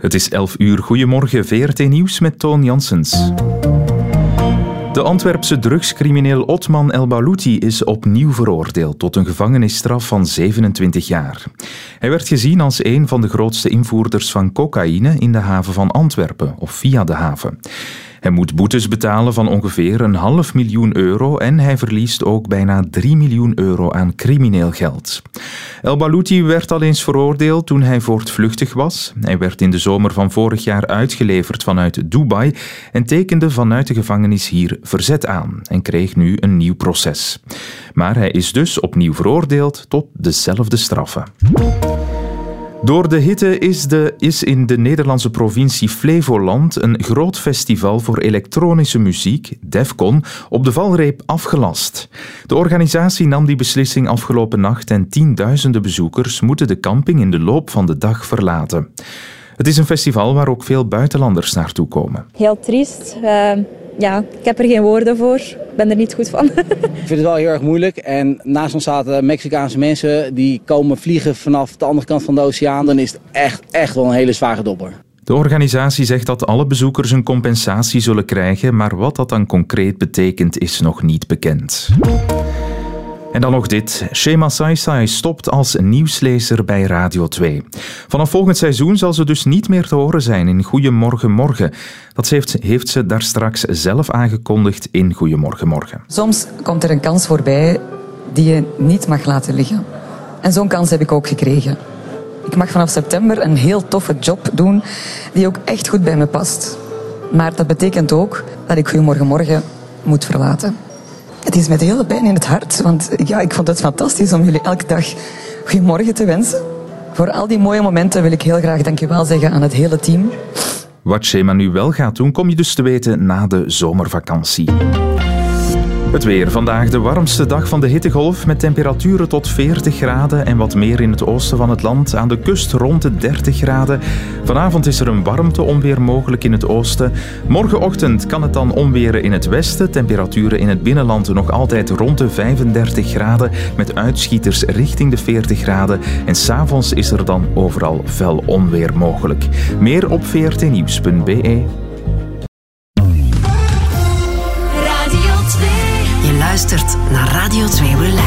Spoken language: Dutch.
Het is 11 uur. Goedemorgen, VRT Nieuws met Toon Janssens. De Antwerpse drugscrimineel Othman El Balouti is opnieuw veroordeeld tot een gevangenisstraf van 27 jaar. Hij werd gezien als een van de grootste invoerders van cocaïne in de haven van Antwerpen, of via de haven. Hij moet boetes betalen van ongeveer €500.000 en hij verliest ook bijna €3 miljoen aan crimineel geld. El Balouti werd al eens veroordeeld toen hij voortvluchtig was. Hij werd in de zomer van vorig jaar uitgeleverd vanuit Dubai en tekende vanuit de gevangenis hier verzet aan en kreeg nu een nieuw proces. Maar hij is dus opnieuw veroordeeld tot dezelfde straffen. Door de hitte is in de Nederlandse provincie Flevoland een groot festival voor elektronische muziek, Defcon, op de valreep afgelast. De organisatie nam die beslissing afgelopen nacht en tienduizenden bezoekers moeten de camping in de loop van de dag verlaten. Het is een festival waar ook veel buitenlanders naartoe komen. Heel triest. Ik heb er geen woorden voor. Ik ben er niet goed van. Ik vind het wel heel erg moeilijk. En naast ons zaten Mexicaanse mensen die komen vliegen vanaf de andere kant van de oceaan. Dan is het echt wel een hele zware dobber. De organisatie zegt dat alle bezoekers een compensatie zullen krijgen, maar wat dat dan concreet betekent is nog niet bekend. En dan nog dit. Shema Saisai stopt als nieuwslezer bij Radio 2. Vanaf volgend seizoen zal ze dus niet meer te horen zijn in Goedemorgen Morgen. Dat heeft ze daar straks zelf aangekondigd in Goedemorgen Morgen. Soms komt er een kans voorbij die je niet mag laten liggen. En zo'n kans heb ik ook gekregen. Ik mag vanaf september een heel toffe job doen die ook echt goed bij me past. Maar dat betekent ook dat ik Goedemorgen Morgen moet verlaten. Het is met hele pijn in het hart, want ik vond het fantastisch om jullie elke dag goedemorgen te wensen. Voor al die mooie momenten wil ik heel graag dankjewel zeggen aan het hele team. Wat Shema nu wel gaat doen, kom je dus te weten na de zomervakantie. Het weer. Vandaag de warmste dag van de hittegolf met temperaturen tot 40 graden en wat meer in het oosten van het land. Aan de kust rond de 30 graden. Vanavond is er een warmteonweer mogelijk in het oosten. Morgenochtend kan het dan onweren in het westen. Temperaturen in het binnenland nog altijd rond de 35 graden met uitschieters richting de 40 graden. En 's avonds is er dan overal fel onweer mogelijk. Meer op vrtnieuws.be. Je luistert naar Radio 2 Relax.